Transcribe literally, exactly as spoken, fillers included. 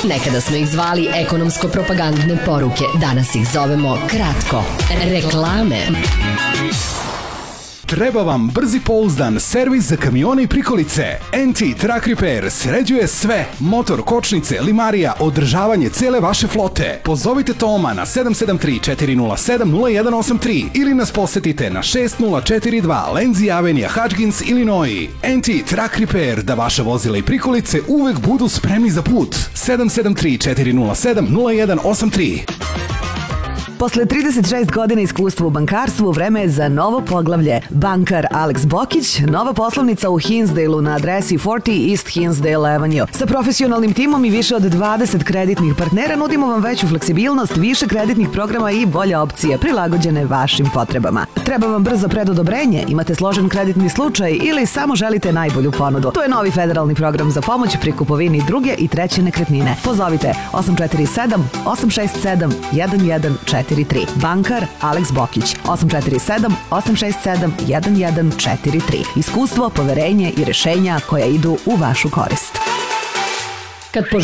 Nekada smo ih zvali ekonomsko-propagandne poruke, danas ih zovemo kratko reklame. Treba vam brzi pouzdan servis za kamione i prikolice. en te Truck Repair sređuje sve. Motor, kočnice, limarija, održavanje cele vaše flote. Pozovite Toma na sedam sedam tri četiri nula sedam nula jedan osam tri ili nas posetite na šest nula četiri dva Lenzi Avenija, Hutchins, Illinois. en te Truck Repair, da vaša vozila i prikolice uvek budu spremni za put. sedam sedam tri četiri nula sedam nula jedan osam tri. Posle trideset šest godina iskustva u bankarstvu, vreme je za novo poglavlje. Bankar Alex Bokić, nova poslovnica u Hinsdale-u na adresi četrdeset East Hinsdale Avenue. Sa profesionalnim timom i više od dvadeset kreditnih partnera nudimo vam veću fleksibilnost, više kreditnih programa i bolje opcije prilagođene vašim potrebama. Treba vam brzo predodobrenje, imate složen kreditni slučaj ili samo želite najbolju ponudu. To je novi federalni program za pomoć pri kupovini druge i treće nekretnine. Pozovite osam četiri sedam osam šest sedam jedan jedan četiri tri. Bankar Alex Bokić osam četiri sedam osam šest sedam jedan jedan četiri tri. Iskustvo, poverenje i rešenja koja idu u vašu korist. Kad